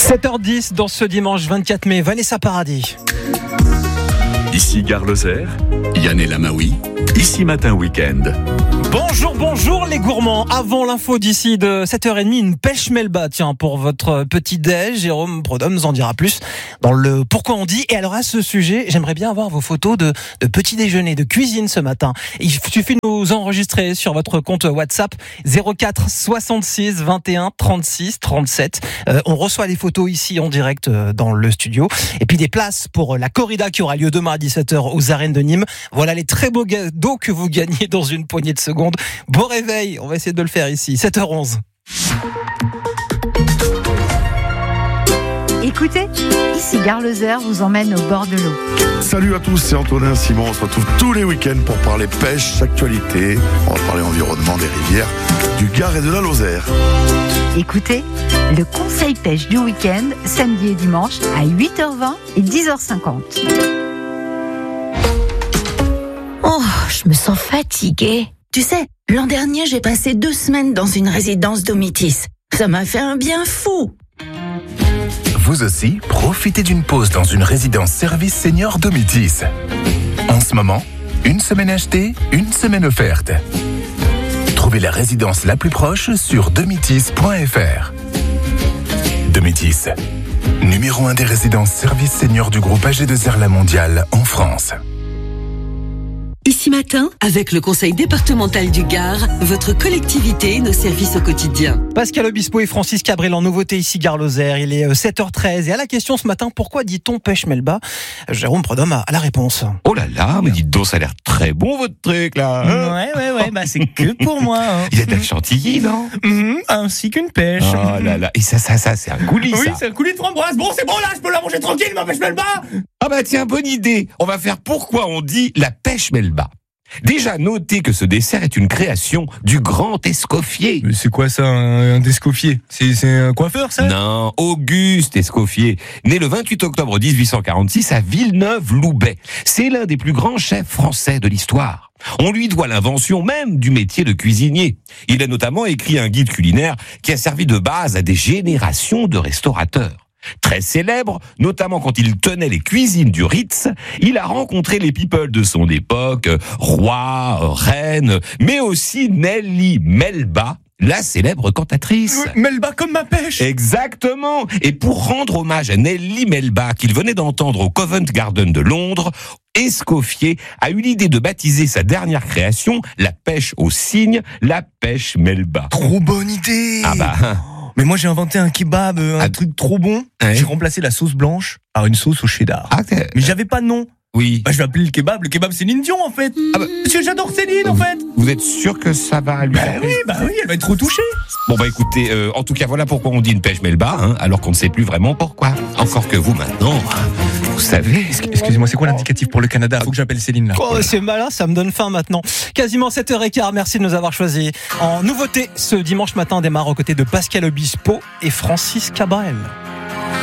7h10 dans ce dimanche 24 mai, Vanessa Paradis. Ici Gare Lozère, Yann et Lamaoui, ici Matin Week-end. Bonjour les gourmands. Avant l'info d'ici de 7h30, une pêche Melba, tiens, pour votre petit déj. Jérôme Prodhomme nous en dira plus dans le Pourquoi on dit. Et alors à ce sujet, j'aimerais bien avoir vos photos de petit déjeuner, de cuisine ce matin. Il suffit de nous enregistrer sur votre compte WhatsApp 04 66 21 36 37. On reçoit les photos ici en direct dans le studio. Et puis des places pour la corrida qui aura lieu demain à 17h aux arènes de Nîmes. Voilà les très beaux cadeaux que vous gagnez dans une poignée de secondes. Bon réveil, on va essayer de le faire ici, 7h11. Écoutez, ici Gare Lozère vous emmène au bord de l'eau. Salut à tous, c'est Antonin Simon. On se retrouve tous les week-ends pour parler pêche, actualité. On va parler environnement des rivières, du Gard et de la Lozère. Écoutez, le conseil pêche du week-end, samedi et dimanche à 8h20 et 10h50. Oh, je me sens fatiguée. Tu sais, l'an dernier, j'ai passé 2 semaines dans une résidence Domitis. Ça m'a fait un bien fou. Vous aussi, profitez d'une pause dans une résidence service senior Domitis. En ce moment, une semaine achetée, une semaine offerte. Trouvez la résidence la plus proche sur domitis.fr. Domitis, numéro 1 des résidences service senior du groupe AG2R La Mondiale en France. Ici Matin, avec le Conseil départemental du Gard, votre collectivité et nos services au quotidien. Pascal Obispo et Francis Cabrel en nouveauté ici Gare Lozère. Il est 7h13 et à la question ce matin, pourquoi dit-on pêche Melba? Jérôme Prodhomme a la réponse. Oh là là, mais dites donc, ça a l'air très bon votre truc là. Ouais, bah c'est que pour moi. Il y a de la chantilly, non? Ainsi qu'une pêche. Oh là là, et ça, c'est un coulis, Oui, ça. c'est un coulis de framboise. Bon, c'est bon là, je peux la manger tranquille, ma pêche Melba. Ah bah tiens, bonne idée. On va faire pourquoi on dit la pêche Melba. Déjà, notez que ce dessert est une création du grand Escoffier. Mais c'est quoi ça, un Escoffier? C'est un coiffeur, ça? Non, Auguste Escoffier, né le 28 octobre 1846 à Villeneuve-Loubet. C'est l'un des plus grands chefs français de l'histoire. On lui doit l'invention même du métier de cuisinier. Il a notamment écrit un guide culinaire qui a servi de base à des générations de restaurateurs. Très célèbre, notamment quand il tenait les cuisines du Ritz, il a rencontré les people de son époque, rois, reines, mais aussi Nelly Melba, la célèbre cantatrice. Melba comme ma pêche. Exactement. Et pour rendre hommage à Nelly Melba, qu'il venait d'entendre au Covent Garden de Londres, Escoffier a eu l'idée de baptiser sa dernière création, la pêche au cygne, la pêche Melba. Trop bonne idée. Ah bah... Mais moi j'ai inventé un kebab, un truc trop bon. Ouais. J'ai remplacé la sauce blanche par une sauce au cheddar. Mais j'avais pas de nom. Oui. Bah je vais appeler le kebab Céline Dion en fait. Ah bah, parce que j'adore Céline en fait. Vous êtes sûr que ça va lui faire plaisir? Bah oui, elle va être trop touchée. Bon bah écoutez, en tout cas voilà pourquoi on dit une pêche Melba, alors qu'on ne sait plus vraiment pourquoi. Encore que vous maintenant, vous savez. Excusez-moi, c'est quoi l'indicatif pour le Canada? Faut que j'appelle Céline là. Oh, c'est malin, ça me donne faim maintenant. Quasiment 7h15, merci de nous avoir choisis. En nouveauté, ce dimanche matin, on démarre aux côtés de Pascal Obispo et Francis Cabrel.